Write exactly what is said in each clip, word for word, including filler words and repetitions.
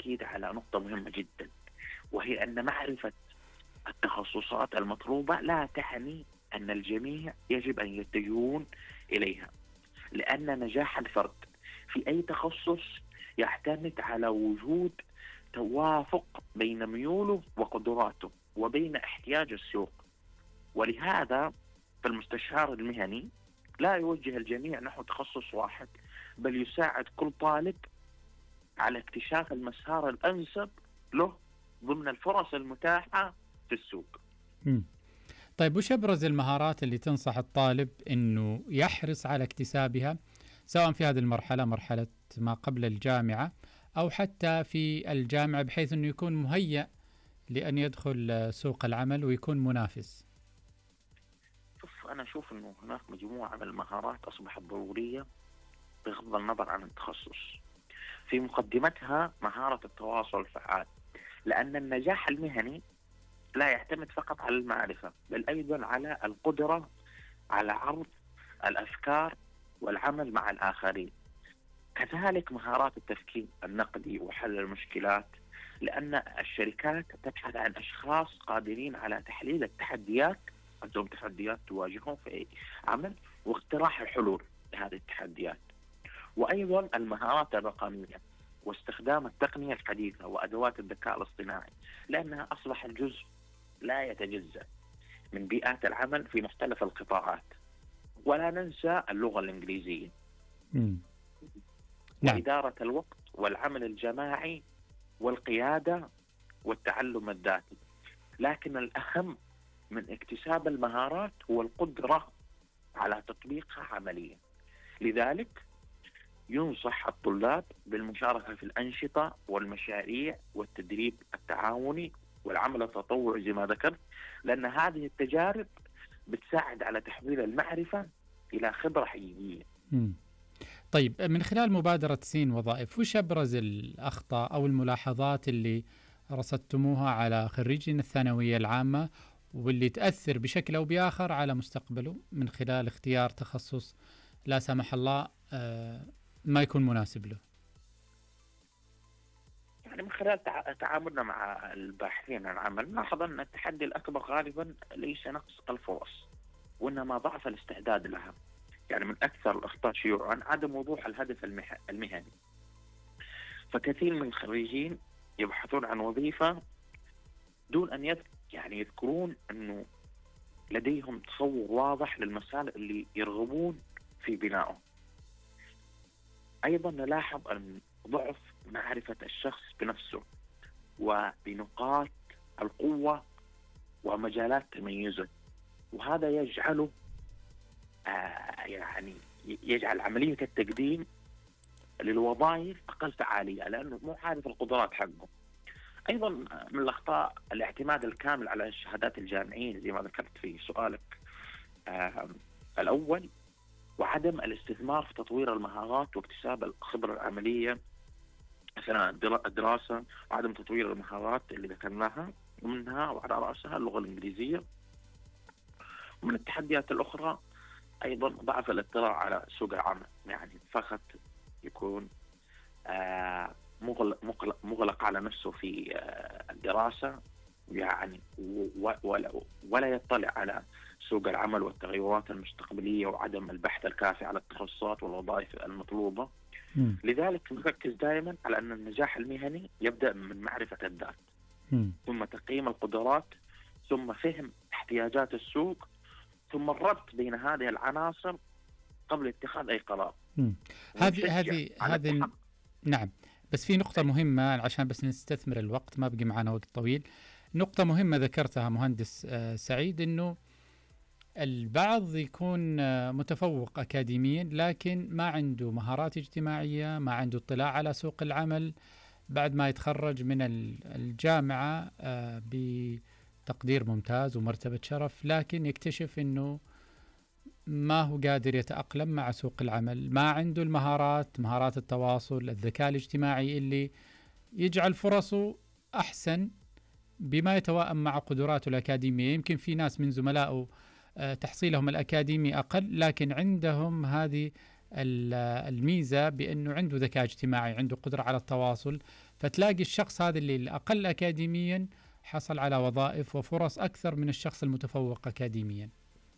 التأكيد على نقطة مهمة جدا، وهي أن معرفة التخصصات المطلوبة لا تعني أن الجميع يجب أن يتجهون إليها، لأن نجاح الفرد في أي تخصص يعتمد على وجود توافق بين ميوله وقدراته وبين احتياج السوق. ولهذا فالمستشار المهني لا يوجه الجميع نحو تخصص واحد، بل يساعد كل طالب على اكتشاف المسار الأنسب له ضمن الفرص المتاحة في السوق. مم. طيب وش أبرز المهارات اللي تنصح الطالب أنه يحرص على اكتسابها، سواء في هذه المرحلة، مرحلة ما قبل الجامعة، أو حتى في الجامعة، بحيث أنه يكون مهيأ لأن يدخل سوق العمل ويكون منافس؟ شوف، أنا أشوف أنه هناك مجموعة من المهارات أصبحت ضرورية بغض النظر عن التخصص. في مقدمتها مهارة التواصل الفعال، لأن النجاح المهني لا يعتمد فقط على المعرفة، بل أيضا على القدرة على عرض الأفكار والعمل مع الآخرين. كذلك مهارات التفكير النقدي وحل المشكلات، لأن الشركات تبحث عن أشخاص قادرين على تحليل التحديات، عندهم تحديات تواجههم في أي عمل، واقتراح الحلول لهذه التحديات. وأيضا المهارات الرقمية واستخدام التقنية الحديثة وأدوات الذكاء الاصطناعي، لأنها أصبحت جزء لا يتجزأ من بيئات العمل في مختلف القطاعات. ولا ننسى اللغة الإنجليزية مم. وإدارة الوقت والعمل الجماعي والقيادة والتعلم الذاتي. لكن الأهم من اكتساب المهارات هو القدرة على تطبيقها عمليا. لذلك ينصح الطلاب بالمشاركة في الأنشطة والمشاريع والتدريب التعاوني والعمل التطوعي زي ما ذكرت، لأن هذه التجارب بتساعد على تحويل المعرفة إلى خبرة حقيقية. مم. طيب، من خلال مبادرة سين وظائف، وش أبرز الأخطاء أو الملاحظات اللي رصدتموها على خريجين الثانوية العامة واللي تأثر بشكل أو بآخر على مستقبله من خلال اختيار تخصص لا سمح الله آه ما يكون مناسب له؟ يعني من خلال تعاملنا مع الباحثين عن عمل نلاحظ أن التحدي الأكبر غالبا ليس نقص الفرص، وإنما ضعف الاستعداد لها. يعني من أكثر الأخطاء شيوعا عدم وضوح الهدف المهني، فكثير من الخريجين يبحثون عن وظيفة دون أن يذ... يعني يذكرون أنه لديهم تصور واضح للمسار اللي يرغبون في بنائه. أيضا نلاحظ أن ضعف معرفة الشخص بنفسه وبنقاط القوة ومجالات تميزه، وهذا يجعله آه يعني يجعل عملية التقديم للوظائف أقل فعالية، لأنه مو عارف القدرات حقه. أيضا من الأخطاء الاعتماد الكامل على الشهادات الجامعية زي ما ذكرت في سؤالك آه الأول، وعدم الاستثمار في تطوير المهارات واكتساب الخبرة العملية أثناء الدراسة، وعدم تطوير المهارات اللي ذكرناها، ومنها وعلى رأسها اللغة الإنجليزية. ومن التحديات الأخرى أيضا ضعف الاطلاع على سوق العمل، يعني فقط يكون آه مغلق, مغلق, مغلق على نفسه في آه الدراسة، يعني ولا, ولا يطلع على سوق العمل والتغيرات المستقبلية، وعدم البحث الكافي على التخصصات والوظائف المطلوبة. م. لذلك نركز دائما على أن النجاح المهني يبدأ من معرفة الذات، م. ثم تقييم القدرات، ثم فهم احتياجات السوق، ثم الربط بين هذه العناصر قبل اتخاذ أي قرار. هذه هذه هذه نعم، بس في نقطة مهمة عشان بس نستثمر الوقت، ما بقي معنا وقت طويل. نقطة مهمة ذكرتها مهندس سعيد، إنه البعض يكون متفوق أكاديميا لكن ما عنده مهارات اجتماعية، ما عنده اطلاع على سوق العمل بعد ما يتخرج من الجامعة بتقدير ممتاز ومرتبة شرف، لكن يكتشف إنه ما هو قادر يتأقلم مع سوق العمل، ما عنده المهارات، مهارات التواصل، الذكاء الاجتماعي اللي يجعل فرصه أحسن بما يتوائم مع قدراته الأكاديمية. يمكن في ناس من زملائه تحصيلهم الأكاديمي أقل، لكن عندهم هذه الميزة بأنه عنده ذكاء اجتماعي، عنده قدرة على التواصل، فتلاقي الشخص هذا اللي الأقل أكاديميا حصل على وظائف وفرص أكثر من الشخص المتفوق أكاديميا.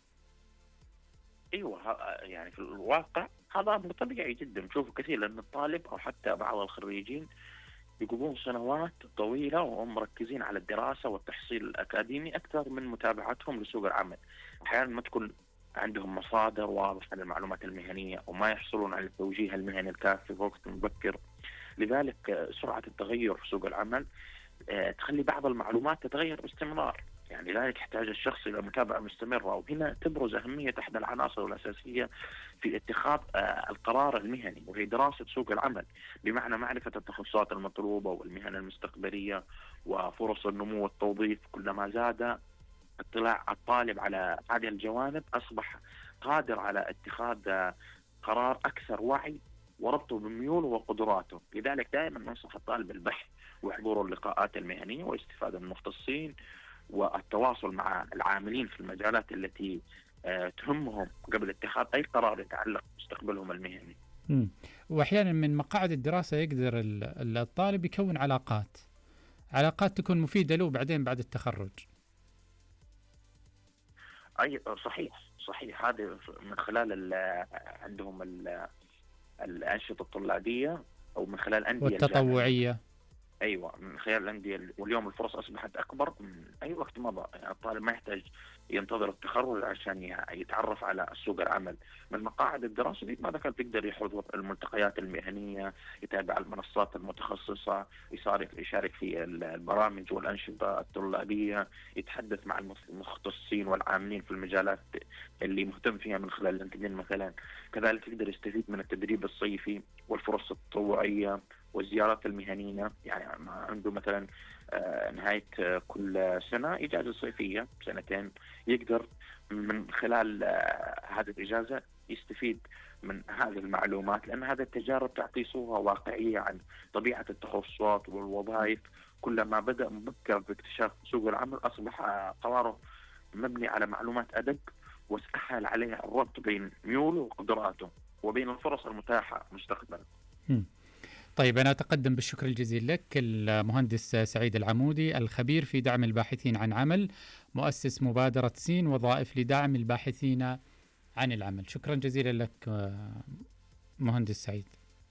ايوه، يعني في الواقع هذا امر طبيعي جدا، نشوفه كثير، لان الطالب او حتى بعض الخريجين يقضون سنوات طويله وهم مركزين على الدراسه والتحصيل الاكاديمي اكثر من متابعتهم لسوق العمل. احيانا ما تكون عندهم مصادر واضحه للمعلومات المهنيه وما يحصلون على التوجيه المهني الكافي في وقت مبكر. لذلك سرعه التغير في سوق العمل تخلي بعض المعلومات تتغير باستمرار، يعني لذلك يحتاج الشخص إلى متابعة مستمرة. وهنا تبرز أهمية إحدى العناصر الأساسية في اتخاذ القرار المهني، وهي دراسة سوق العمل، بمعنى معرفة التخصصات المطلوبة والمهن المستقبلية وفرص النمو والتوظيف. كلما زاد اطلاع الطالب على هذه الجوانب أصبح قادر على اتخاذ قرار أكثر وعي وربطه بميوله وقدراته. لذلك دائما ننصح الطالب بالبحث وحضور اللقاءات المهنية واستفادة من المختصين والتواصل مع العاملين في المجالات التي تهمهم قبل اتخاذ أي قرار يتعلق بمستقبلهم المهني. مم. وأحيانا من مقاعد الدراسة يقدر الطالب يكون علاقات علاقات تكون مفيدة له بعدين بعد التخرج. أي صحيح صحيح هذا من خلال عندهم الأنشطة الطلابية أو من خلال الأندية والتطوعية. ايوه، من خلال الانديه. واليوم الفرص اصبحت اكبر من اي وقت مضى، يعني الطالب ما يحتاج ينتظر التخرج عشان يتعرف على سوق العمل. من مقاعد الدراسه دي ما ذكرت يقدر يحضر الملتقيات المهنيه، يتابع المنصات المتخصصه، يشارك في البرامج والانشطه الطلابيه، يتحدث مع المختصين والعاملين في المجالات اللي مهتم فيها من خلال لينكدين مثلا. كذلك يقدر يستفيد من التدريب الصيفي والفرص التطوعيه والزيارات المهنية. يعني عنده مثلا نهاية كل سنة إجازة صيفية سنتين، يقدر من خلال هذه الإجازة يستفيد من هذه المعلومات، لأن هذه التجارب تعطي صورة واقعية عن طبيعة التخصصات والوظائف. كلما بدأ مبكر باكتشاف سوق العمل أصبح قراره مبني على معلومات أدق، وسهل عليه الربط بين ميوله وقدراته وبين الفرص المتاحة مستقبلا. طيب، أنا أتقدم بالشكر الجزيل لك المهندس سعيد العمودي، الخبير في دعم الباحثين عن عمل، مؤسس مبادرة سين وظائف لدعم الباحثين عن العمل. شكرا جزيلا لك مهندس سعيد.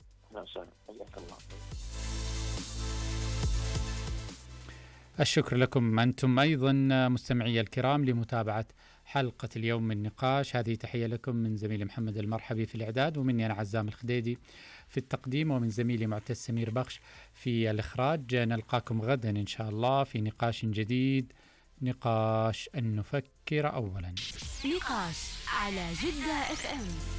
الشكر لكم أنتم أيضا مستمعي الكرام لمتابعة حلقة اليوم من نقاش. هذه تحية لكم من زميلي محمد المرحبي في الإعداد، ومني أنا عزام الخديدي في التقديم، ومن زميلي معتز سمير بخش في الإخراج. نلقاكم غدا إن شاء الله في نقاش جديد، نقاش أن نفكر أولا. نقاش على جدة اف ام.